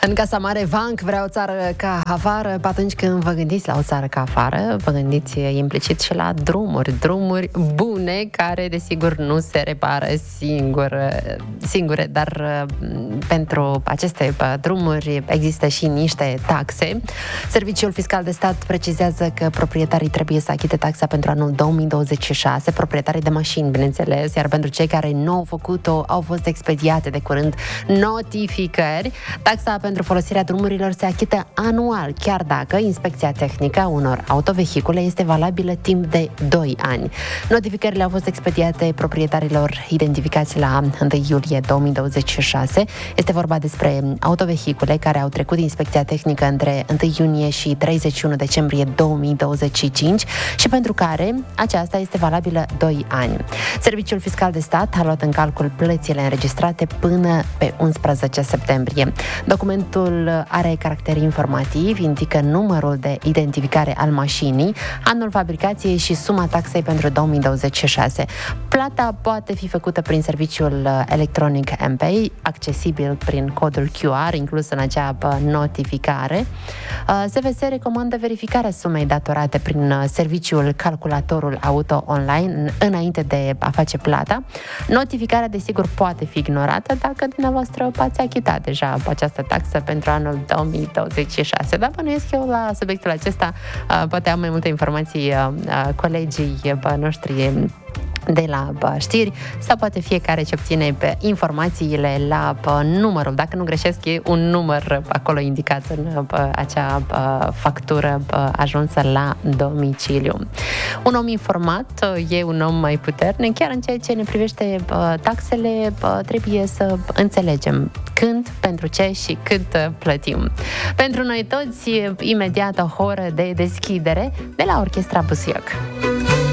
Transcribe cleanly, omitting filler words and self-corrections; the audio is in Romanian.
În Casa Mare Vanc vrea o țară ca afară. Atunci când vă gândiți la o țară ca afară, vă gândiți implicit și la drumuri bune, care desigur nu se repară singure, dar pentru aceste drumuri există și niște taxe. Serviciul Fiscal de Stat precizează că proprietarii trebuie să achite taxa pentru anul 2026, proprietarii de mașini, bineînțeles, iar pentru cei care nu au făcut-o, au fost expediate de curând notificări. Taxa pentru folosirea drumurilor se achită anual, chiar dacă inspecția tehnică a unor autovehicule este valabilă timp de 2 ani. Notificările au fost expediate proprietarilor identificați la 1 iulie 2026. Este vorba despre autovehicule care au trecut inspecția tehnică între 1 iunie și 31 decembrie 2025 și pentru care aceasta este valabilă 2 ani. Serviciul Fiscal de Stat a luat în calcul plățile înregistrate până pe 11 septembrie. Documentul are caracter informativ, indică numărul de identificare al mașinii, anul fabricației și suma taxei pentru 2026. Plata poate fi făcută prin serviciul electronic MPay, accesibil prin codul QR inclus în acea notificare. SVS recomandă verificarea sumei datorate prin serviciul calculatorul auto online înainte de a face plata. Notificarea, desigur, poate fi ignorată dacă dumneavoastră v-ați achitat deja această taxă pentru anul 2026. Dar bănuiesc eu la subiectul acesta, poate am mai multe informații colegii noștri de la știri, sau poate fiecare ce obține pe informațiile la numărul, dacă nu greșesc, e un număr acolo indicat în acea factură ajunsă la domiciliu. Un om informat e un om mai puternic, chiar în ceea ce ne privește taxele, trebuie să înțelegem când, pentru ce și cât plătim. Pentru noi toți, imediat o oră de deschidere de la Orchestra Busiac.